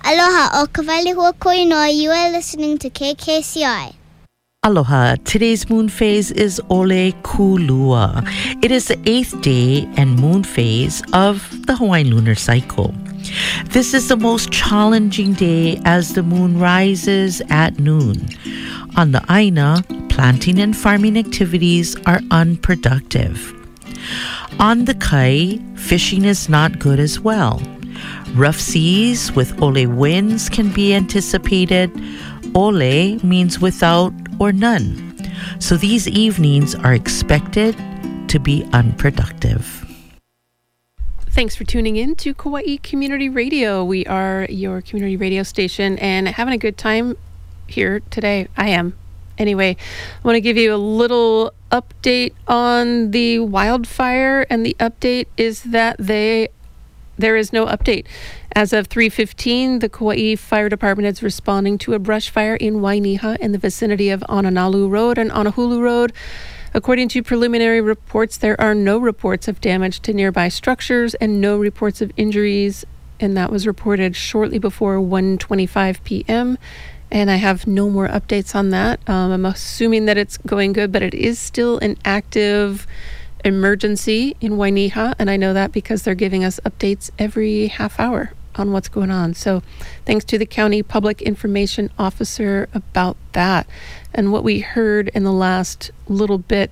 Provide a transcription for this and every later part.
Aloha, o Kawalihua Koinoa, you are listening to KKCI. Aloha. Today's moon phase is Ole Kulua. It is the 8th day and moon phase of the Hawaiian lunar cycle. This is the most challenging day as the moon rises at noon. On the Aina, planting and farming activities are unproductive. On the Kai, fishing is not good as well. Rough seas with ole winds can be anticipated. Ole means without or none. So these evenings are expected to be unproductive. Thanks for tuning in to Kauai Community Radio. We are your community radio station and having a good time here today. I am. Anyway, I want to give you a little update on the wildfire, and the update is that there is no update. As of 3:15, the Kauai Fire Department is responding to a brush fire in Wainiha in the vicinity of Onanalu Road and Onahulu Road. According to preliminary reports, there are no reports of damage to nearby structures and no reports of injuries, and that was reported shortly before 1:25 p.m., and I have no more updates on that. I'm assuming that it's going good, but it is still an active emergency in Wainiha, and I know that because they're giving us updates every half hour on what's going on. So thanks to the county public information officer about that. And what we heard in the last little bit,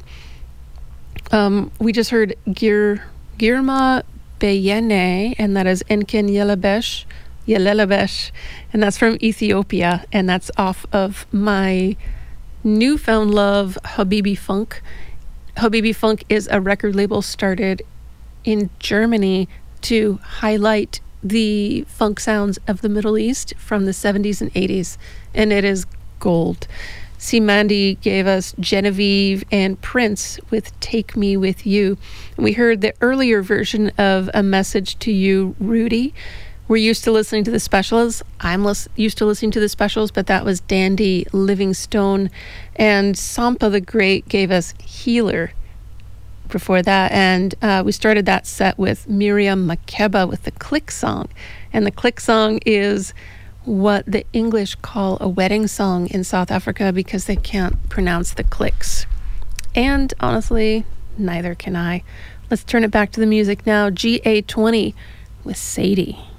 we just heard Girma Beyene, and that is Enken Yelelebesh, and that's from Ethiopia, and that's off of my newfound love, Habibi Funk. Habibi Funk is a record label started in Germany to highlight the funk sounds of the Middle East from the 70s and 80s, and it is gold. Mandy gave us Genevieve and Prince with Take Me With You. And we heard the earlier version of A Message to You, Rudy. We're used to listening to the specials. I'm used to listening to the specials, but that was Dandy Livingstone. And Sampa the Great gave us Healer before that. And we started that set with Miriam Makeba with the Click Song. And the Click Song is what the English call a wedding song in South Africa because they can't pronounce the clicks. And honestly, neither can I. Let's turn it back to the music now. GA20 with Sadie.